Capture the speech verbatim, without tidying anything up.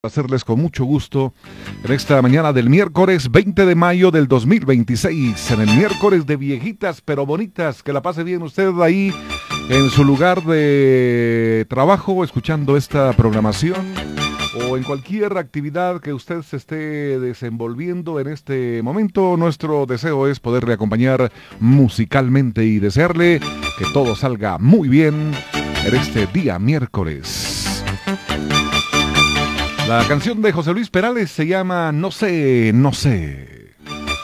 Hacerles con mucho gusto en esta mañana del miércoles veinte de mayo del dos mil veintiséis, en el miércoles de viejitas pero bonitas. Que la pase bien usted ahí en su lugar de trabajo escuchando esta programación o en cualquier actividad que usted se esté desenvolviendo en este momento. Nuestro deseo es poderle acompañar musicalmente y desearle que todo salga muy bien en este día miércoles. La canción de José Luis Perales se llama No sé, no sé.